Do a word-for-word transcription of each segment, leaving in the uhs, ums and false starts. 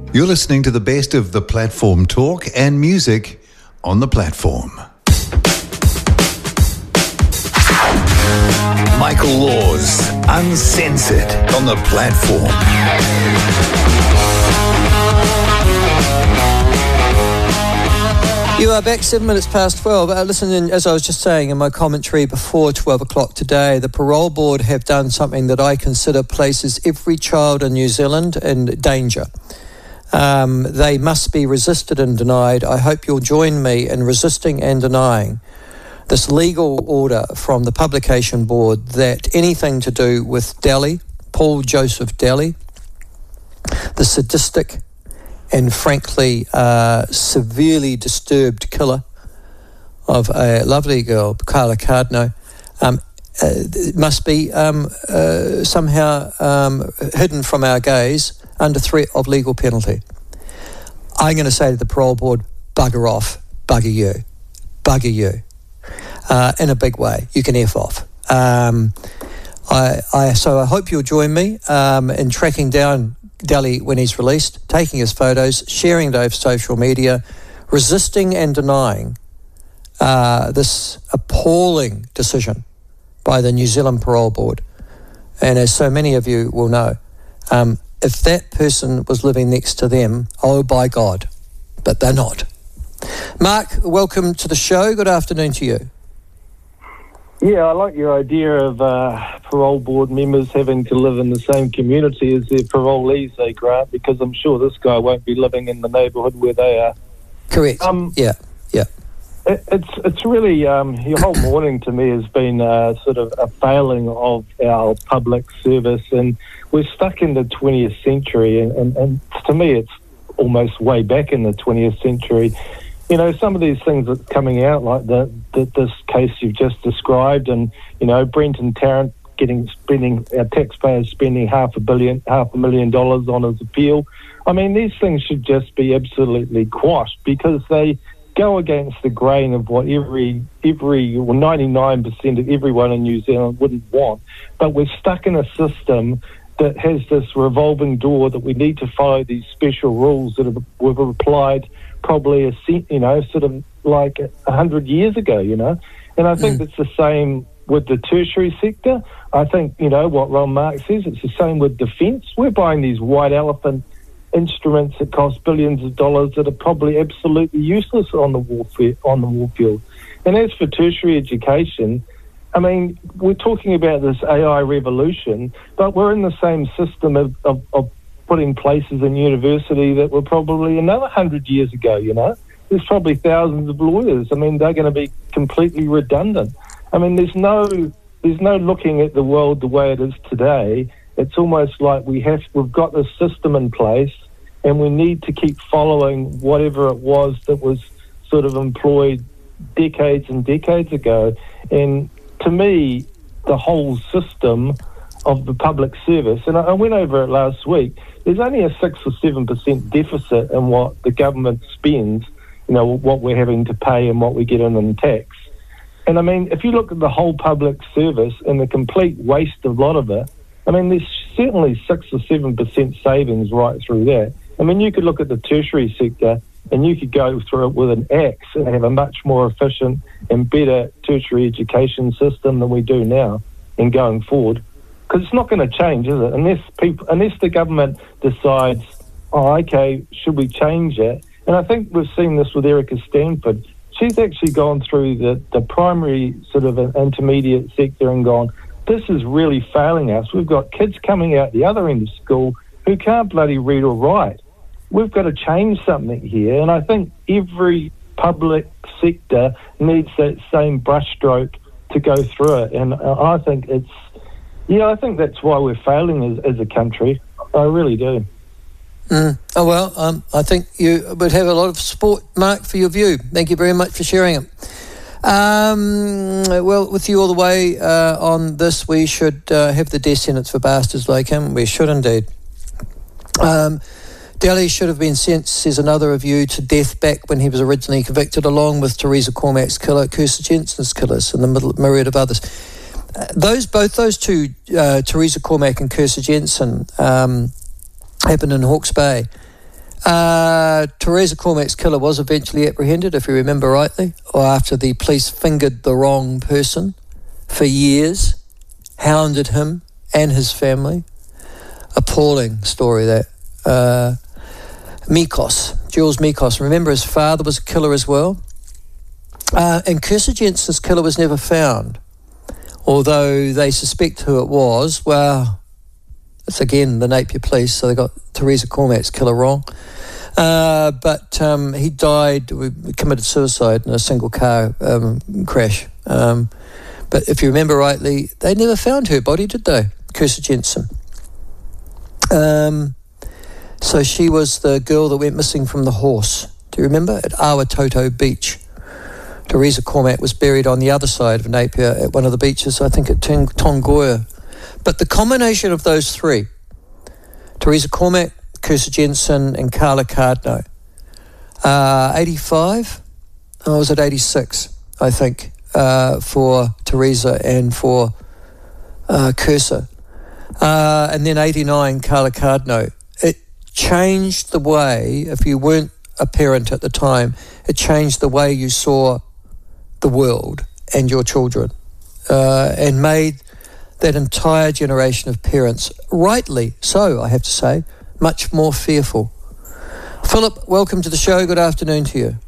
You're listening to the best of the platform talk and music on the platform. Michael Laws, Uncensored on the platform. You are back seven minutes past twelve. Uh, listen, in, as I was just saying in my commentary before twelve o'clock today, the Parole Board have done something that I consider places every child in New Zealand in danger. Um, they must be resisted and denied. I hope you'll join me in resisting and denying this legal order from the Publication Board that anything to do with Delhi, Paul Joseph Delhi, the sadistic and frankly uh, severely disturbed killer of a lovely girl, Carla Cardno, um, uh, must be um, uh, somehow um, hidden from our gaze under threat of legal penalty. I'm going to say to the Parole Board, bugger off, bugger you, bugger you, uh, in a big way. You can F off. Um, I, I, so I hope you'll join me um, in tracking down Delhi when he's released, taking his photos, sharing it over social media, resisting and denying uh, this appalling decision by the New Zealand Parole Board. And as so many of you will know, um, if that person was living next to them, oh, by God, but they're not. Mark, welcome to the show. Good afternoon to you. Yeah, I like your idea of uh, parole board members having to live in the same community as their parolees they grant, because I'm sure this guy won't be living in the neighbourhood where they are. Correct. Um, yeah, yeah. It, it's it's really, um, your whole morning to me has been uh, sort of a failing of our public service, and we're stuck in the twentieth century, and, and, and to me it's almost way back in the twentieth century. You know, some of these things that's coming out, like the, the this case you've just described, and, you know, Brent and Tarrant getting, spending, our taxpayers spending half a billion, half a million dollars on his appeal. I mean, these things should just be absolutely quashed, because they go against the grain of what every, every, well, ninety-nine percent of everyone in New Zealand wouldn't want. But we're stuck in a system that has this revolving door that we need to follow these special rules that have, were applied probably a you know sort of like a hundred years ago, you know, and I think mm. it's the same with the tertiary sector. I think, you know, what Ron Mark says, it's the same with defence. We're buying these white elephant instruments that cost billions of dollars that are probably absolutely useless on the warfare on the warfield. And as for tertiary education, I mean, we're talking about this A I revolution, but we're in the same system of, of, of putting places in university that were probably another hundred years ago, you know. There's probably thousands of lawyers. I mean, they're going to be completely redundant. I mean, there's no there's no looking at the world the way it is today. It's almost like we have, we've got this system in place, and we need to keep following whatever it was that was sort of employed decades and decades ago. And to me, the whole system of the public service, and I went over it last week, there's only a six or seven percent deficit in what the government spends, you know, what we're having to pay and what we get in in tax. And I mean, if you look at the whole public service and the complete waste of a lot of it, I mean, there's certainly six or seven percent savings right through that. I mean, you could look at the tertiary sector and you could go through it with an axe and have a much more efficient and better tertiary education system than we do now and going forward. Because it's not going to change, is it? Unless people, unless the government decides, oh, okay, should we change it? And I think we've seen this with Erica Stanford. She's actually gone through the, the primary sort of intermediate sector and gone, this is really failing us. We've got kids coming out the other end of school who can't bloody read or write. We've got to change something here. And I think every public sector needs that same brushstroke to go through it. And I think it's, yeah, I think that's why we're failing as, as a country. I really do. Mm. Oh, well, um, I think you would have a lot of support, Mark, for your view. Thank you very much for sharing it. Um, well, with you all the way uh, on this, we should uh, have the death sentence for bastards like him. We should indeed. Um, Delhi should have been sent, says another of you, to death back when he was originally convicted, along with Teresa Cormack's killer, Kirsty Jensen's killers, and the myriad of others. Uh, those both those two, uh, Teresa Cormack and Kirsty Jensen, um, happened in Hawke's Bay. Uh, Teresa Cormack's killer was eventually apprehended, if you remember rightly, or after the police fingered the wrong person for years, hounded him and his family. Appalling story, that. Uh, Mikos, Jules Mikos. Remember, his father was a killer as well. Uh, and Kirsa Jensen's killer was never found. Although they suspect who it was. Well, it's again the Napier police, so they got Teresa Cormack's killer wrong. Uh, but um, he died, committed suicide in a single car um, crash. Um, but if you remember rightly, they never found her body, did they? Kirsa Jensen. Um, so she was the girl that went missing from the horse. Do you remember? At Awatoto Beach. Teresa Cormack was buried on the other side of Napier at one of the beaches, I think at Tongoya. But the combination of those three, Teresa Cormack, Kirsa Jensen and Carla Cardno, uh, eighty-five, or was it eighty-six, I think, uh, for Teresa and for uh, Kirsa. Uh, and then eighty-nine, Carla Cardno. It changed the way, if you weren't a parent at the time, it changed the way you saw the world and your children, uh, and made that entire generation of parents, rightly so, I have to say, much more fearful. Philip, welcome to the show. Good afternoon to you.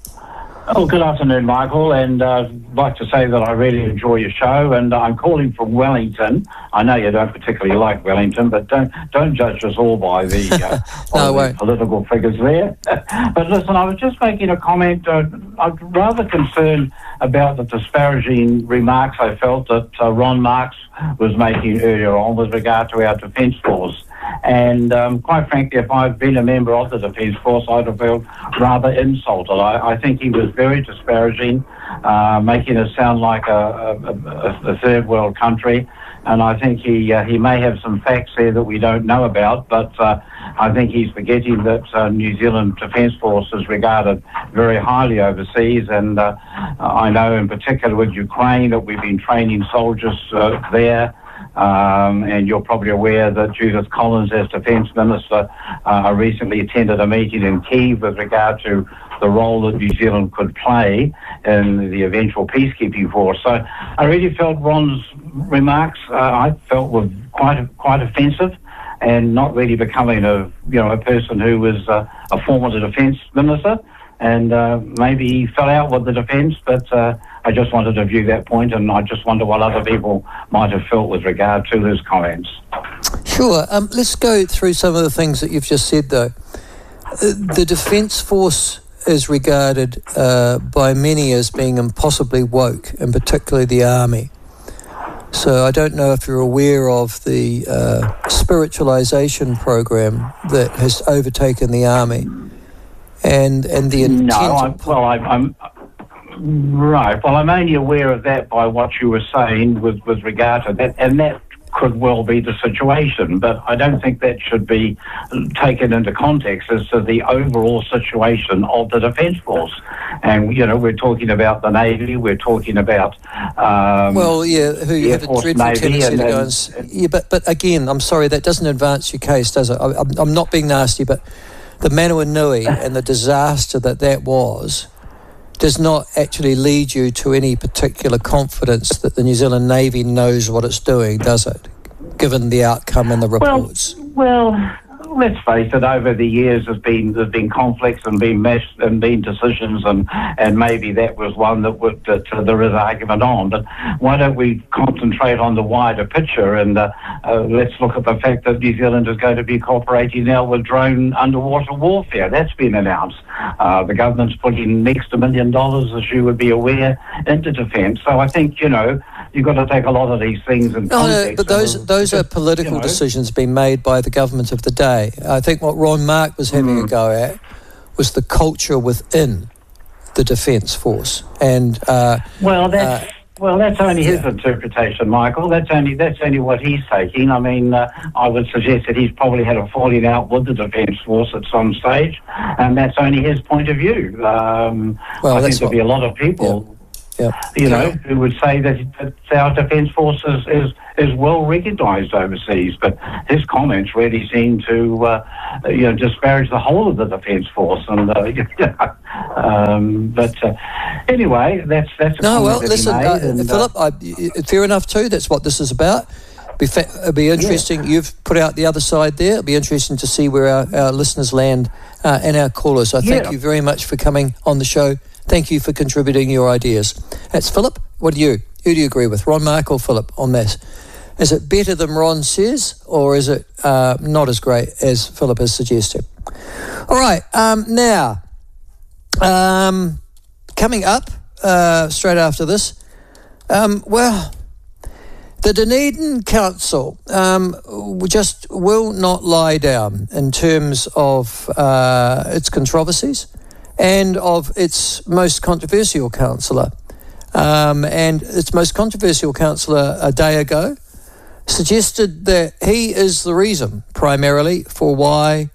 Oh, good afternoon, Michael, and uh, I'd like to say that I really enjoy your show, and I'm calling from Wellington. I know you don't particularly like Wellington, but don't don't judge us all by the, uh, no, by the political figures there. But listen, I was just making a comment. Uh, I'm rather concerned about the disparaging remarks I felt that uh, Ron Marks was making earlier on with regard to our Defence Force. And um, quite frankly, if I'd been a member of the Defence Force, I'd have felt rather insulted. I, I think he was very disparaging, uh, making us sound like a, a, a third world country. And I think he uh, he may have some facts there that we don't know about, but uh, I think he's forgetting that uh, New Zealand Defence Force is regarded very highly overseas. And uh, I know in particular with Ukraine that we've been training soldiers uh, there. Um, and you're probably aware that Judith Collins, as Defence Minister, uh, recently attended a meeting in Kyiv with regard to the role that New Zealand could play in the eventual peacekeeping force. So I really felt Ron's remarks, uh, I felt were quite quite offensive, and not really becoming of you know a person who was uh, a former Defence Minister. And uh, maybe he fell out with the defence, but uh, I just wanted to view that point, and I just wonder what other people might have felt with regard to his comments. Sure. Um, let's go through some of the things that you've just said, though. Uh, the Defence Force is regarded uh, by many as being impossibly woke, and particularly the Army. So I don't know if you're aware of the uh, spiritualisation program that has overtaken the Army. And and the intent. No, I, well, I, I'm right. Well, I'm only aware of that by what you were saying with, with regard to that, and that could well be the situation. But I don't think that should be taken into context as to the overall situation of the Defence Force. And you know, we're talking about the Navy. We're talking about um, well, yeah, who you have a dreadful tendency and, to go and, and yeah, but but again, I'm sorry, that doesn't advance your case, does it? I, I'm, I'm not being nasty, but the Manawinui and the disaster that that was does not actually lead you to any particular confidence that the New Zealand Navy knows what it's doing, does it? Given the outcome and the reports. Well, well let's face it. Over the years, there's been there's been conflicts and been meshed and been decisions, and and maybe that was one that would that uh, there is argument on. But why don't we concentrate on the wider picture, and uh, uh, let's look at the fact that New Zealand is going to be cooperating now with drone underwater warfare. That's been announced. Uh, the government's putting next a million dollars, as you would be aware, into defence. So I think you know. You've got to take a lot of these things in no, context. No, but those those are political you know. decisions being made by the government of the day. I think what Ron Mark was having mm. a go at was the culture within the Defence Force. And uh, well, that's uh, well, that's only his yeah. interpretation, Michael. That's only that's only what he's taking. I mean, uh, I would suggest that he's probably had a falling out with the Defence Force at some stage, and that's only his point of view. Um, well, I that's think there'll what, be a lot of people. Yeah. Yep. you know, who would say that, that our Defence Force is, is, is well recognised overseas. But his comments really seem to, uh, you know, disparage the whole of the Defence Force. And uh, um, but uh, anyway, that's that's a no. Well, that listen, he made, uh, and, Philip, I, it's fair enough too. That's what this is about. Be fa- it'll be interesting. Yeah. You've put out the other side there. It'll be interesting to see where our, our listeners land uh, and our callers. So thank yeah. you very much for coming on the show. Thank you for contributing your ideas. That's Philip. What do you? Who do you agree with, Ron, Mark, or Philip on this? Is it better than Ron says, or is it uh, not as great as Philip has suggested? All right. Um, now, um, coming up uh, straight after this, um, well. The Dunedin Council um, just will not lie down in terms of uh, its controversies and of its most controversial councillor. Um, and its most controversial councillor a day ago suggested that he is the reason primarily for why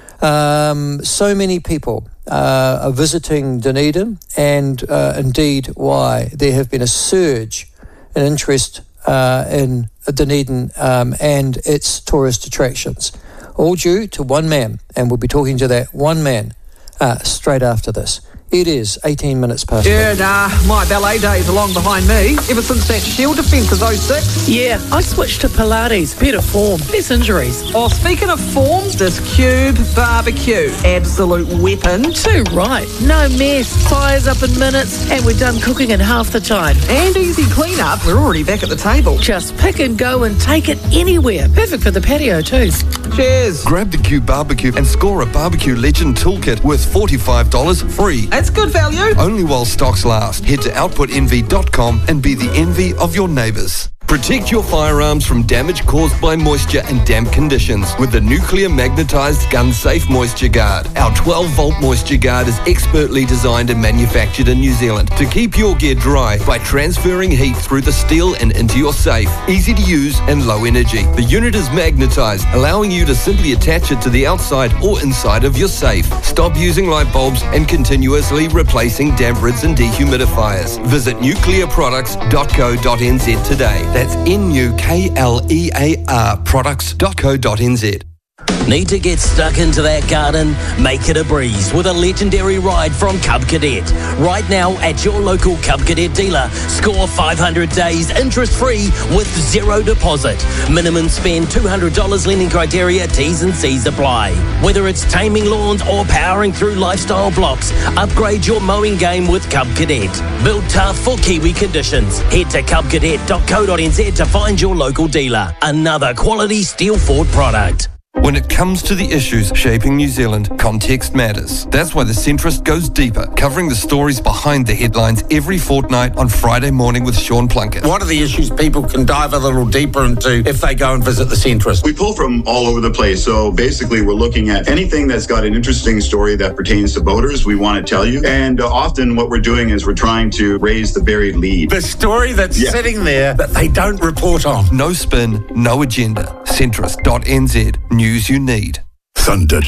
um, so many people uh, are visiting Dunedin, and uh, indeed why there have been a surge in interest Uh, in Dunedin um, and its tourist attractions, all due to one man, and we'll be talking to that one man uh, straight after this. It is eighteen minutes past. Yeah, nah, my ballet days are long behind me. Ever since that Shield defence of oh six. Yeah, I switched to Pilates. Better form, less injuries. Oh, speaking of form, this Cube barbecue. Absolute weapon. Too right. No mess. Fires up in minutes, and we're done cooking in half the time. And easy clean-up. We're already back at the table. Just pick and go and take it anywhere. Perfect for the patio too. Cheers. Grab the Cube barbecue and score a Barbecue Legend toolkit worth forty-five dollars free. That's good value. Only while stocks last. Head to output envy dot com and be the envy of your neighbours. Protect your firearms from damage caused by moisture and damp conditions with the Nuclear Magnetized Gun Safe Moisture Guard. Our twelve volt Moisture Guard is expertly designed and manufactured in New Zealand to keep your gear dry by transferring heat through the steel and into your safe. Easy to use and low energy. The unit is magnetized, allowing you to simply attach it to the outside or inside of your safe. Stop using light bulbs and continuously replacing damp rids and dehumidifiers. Visit nuclear products dot co dot n z today. That's N U K L E A R products dot co dot n z. Need to get stuck into that garden? Make it a breeze with a legendary ride from Cub Cadet. Right now at your local Cub Cadet dealer, score five hundred days interest-free with zero deposit. Minimum spend two hundred dollars lending criteria, T's and C's apply. Whether it's taming lawns or powering through lifestyle blocks, upgrade your mowing game with Cub Cadet. Built tough for Kiwi conditions. Head to cub cadet dot co dot n z to find your local dealer. Another quality Steel Ford product. When it comes to the issues shaping New Zealand, context matters. That's why The Centrist goes deeper, covering the stories behind the headlines every fortnight on Friday morning with Sean Plunkett. What are the issues people can dive a little deeper into if they go and visit The Centrist? We pull from all over the place. So basically, we're looking at anything that's got an interesting story that pertains to voters, we want to tell you. And uh, often what we're doing is we're trying to raise the buried lead. The story that's yeah. sitting there that they don't report on. No spin, no agenda. centrist dot n z. News you need. Thunder